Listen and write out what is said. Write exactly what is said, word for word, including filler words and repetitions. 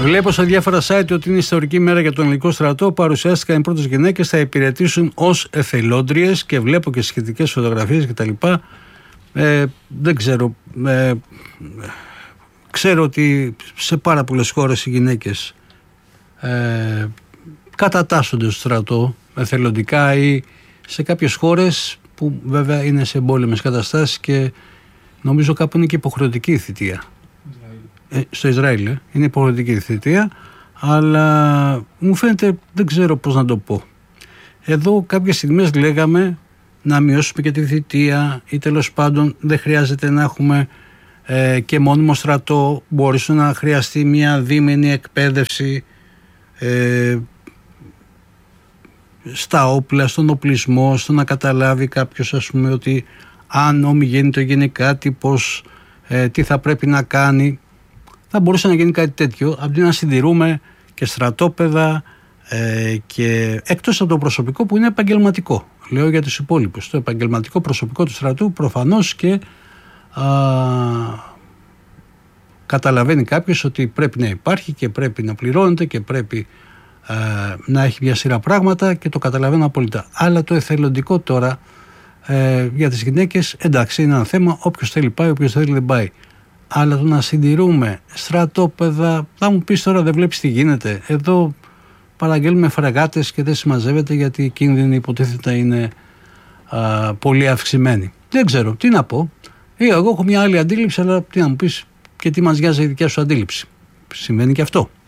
Βλέπω σε διάφορα site ότι είναι ιστορική μέρα για τον ελληνικό στρατό. Παρουσιάστηκαν οι πρώτες γυναίκες, θα υπηρετήσουν ως εθελόντριες και βλέπω και σχετικές φωτογραφίες κτλ. Ε, δεν ξέρω. Ε, ξέρω ότι σε πάρα πολλές χώρες οι γυναίκες ε, κατατάσσονται στο στρατό εθελοντικά ή σε κάποιες χώρες που βέβαια είναι σε εμπόλεμες καταστάσεις και νομίζω κάπου είναι και υποχρεωτική η θητεία. Ε, στο Ισραήλ ε, είναι υποχρεωτική η θητεία, αλλά μου φαίνεται, δεν ξέρω πώς να το πω. Εδώ κάποιες στιγμές λέγαμε να μειώσουμε και τη θητεία ή τέλος πάντων δεν χρειάζεται να έχουμε ε, και μόνιμο στρατό, μπορεί να χρειαστεί μια δίμηνη εκπαίδευση ε, στα όπλα, στον οπλισμό, στο να καταλάβει κάποιος ας πούμε ότι αν ομιγέννητο γίνει κάτι, πώς, ε, τι θα πρέπει να κάνει. Θα μπορούσε να γίνει κάτι τέτοιο, αντί να συντηρούμε και στρατόπεδα ε, και εκτός από το προσωπικό που είναι επαγγελματικό. Λέω για τους υπόλοιπους. Το επαγγελματικό προσωπικό του στρατού προφανώς και α, καταλαβαίνει κάποιος ότι πρέπει να υπάρχει και πρέπει να πληρώνεται και πρέπει α, να έχει μια σειρά πράγματα και το καταλαβαίνω απόλυτα. Αλλά το εθελοντικό τώρα ε, για τις γυναίκες, εντάξει, είναι ένα θέμα, όποιος θέλει πάει, όποιος θέλει δεν πάει. Αλλά το να συντηρούμε στρατόπεδα, θα μου πεις τώρα δεν βλέπεις τι γίνεται. Εδώ παραγγέλνουμε φρεγάτες και δεν συμμαζεύεται γιατί οι κίνδυνοι υποτίθεται είναι α, πολύ αυξημένοι. Δεν ξέρω τι να πω. Ή εγώ έχω μια άλλη αντίληψη, αλλά τι να μου πεις και τι μας νοιάζει η δικιά σου αντίληψη. Συμβαίνει και αυτό.